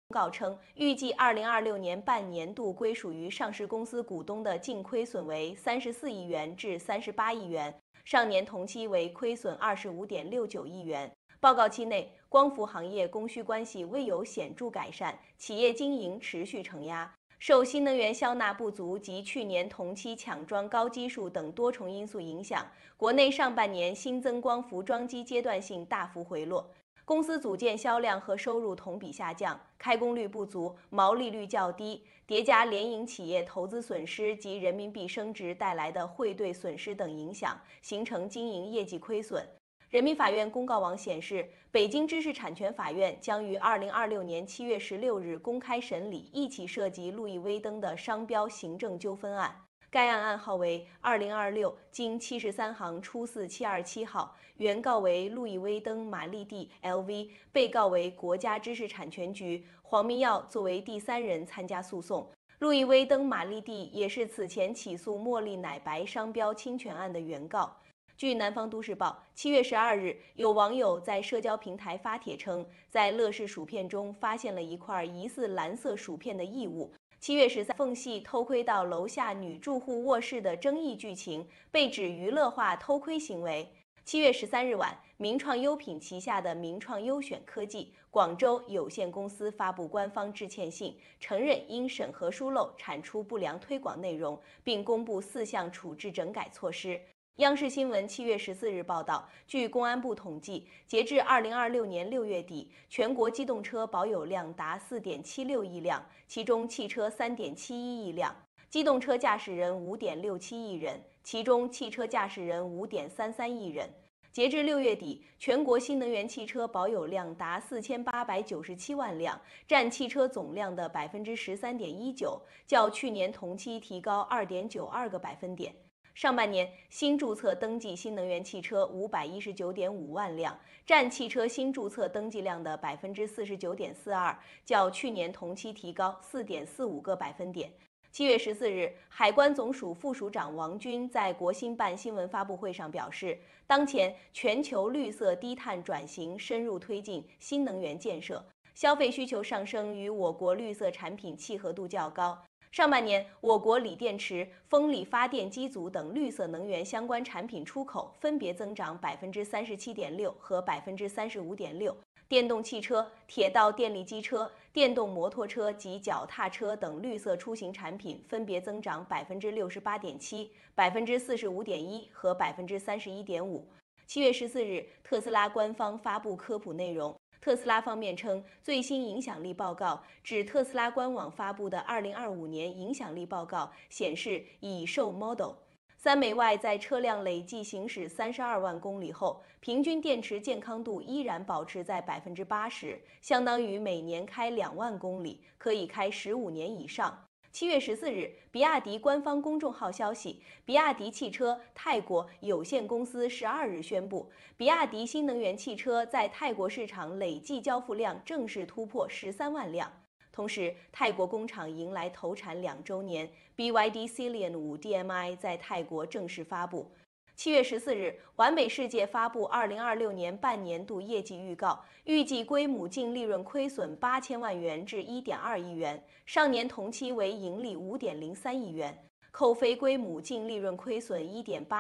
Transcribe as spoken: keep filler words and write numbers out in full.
告称，预计二零二六年半年度归属于上市公司股东的净亏损为三十四亿元至三十八亿元，上年同期为亏损二十五点六九亿元。报告期内，光伏行业供需关系未有显著改善，企业经营持续承压。受新能源销纳不足及去年同期抢装高基数等多重因素影响，国内上半年新增光伏装机阶段性大幅回落。公司组件销量和收入同比下降，开工率不足，毛利率较低，叠加联营企业投资损失及人民币升值带来的汇兑损失等影响，形成经营业绩亏损。人民法院公告网显示，北京知识产权法院将于二零二六年七月十六日公开审理一起涉及路易威登的商标行政纠纷案。该案案号为二零二六经七十三行初四七二七号，原告为路易威登玛丽蒂 L V， 被告为国家知识产权局，黄明耀作为第三人参加诉讼。路易威登玛丽蒂也是此前起诉茉莉奶白商标侵权案的原告。据南方都市报，七月十二日，有网友在社交平台发帖称，在乐事薯片中发现了一块疑似蓝色薯片的异物。七月十三，缝隙偷窥到楼下女住户卧室的争议剧情，被指娱乐化偷窥行为。七月十三日晚，名创优品旗下的名创优选科技广州有限公司发布官方致歉信，承认因审核疏漏产出不良推广内容，并公布四项处置整改措施。央视新闻七月十四日报道，据公安部统计，截至二零二六年六月底，全国机动车保有量达四点七六亿辆，其中汽车三点七一亿辆，机动车驾驶人五点六七亿人，其中汽车驾驶人五点三三亿人。截至六月底，全国新能源汽车保有量达四千八百九十七万辆，占汽车总量的百分之十三点一九，较去年同期提高二点九二个百分点。上半年新注册登记新能源汽车五百一十九点五万辆，占汽车新注册登记量的百分之四十九点四二，较去年同期提高四点四五个百分点。七月十四日，海关总署副署长王军在国新办新闻发布会上表示，当前全球绿色低碳转型深入推进新能源建设，消费需求上升与我国绿色产品契合度较高。上半年，我国锂电池、风力发电机组等绿色能源相关产品出口分别增长百分之三十七点六和百分之三十五点六，电动汽车、铁道电力机车、电动摩托车及脚踏车等绿色出行产品分别增长百分之六十八点七、百分之四十五点一和百分之三十一点五。七月十四日，特斯拉官方发布科普内容。特斯拉方面称，最新影响力报告指特斯拉官网发布的二零二五年影响力报告显示，已售 Model 三美 Y 在车辆累计行驶三十二万公里后，平均电池健康度依然保持在百分之八十，相当于每年开两万公里，可以开十五年以上。七月十四日，比亚迪官方公众号消息，比亚迪汽车泰国有限公司十二日宣布，比亚迪新能源汽车在泰国市场累计交付量正式突破十三万辆。同时，泰国工厂迎来投产两周年 ，B Y D Ceylon 五 D M I 在泰国正式发布。七月十四日，完美世界发布二零二六年半年度业绩预告，预计归母净利润亏损八千万元至一点二亿元，上年同期为盈利五点零三亿元，扣非归母净利润亏损一点八。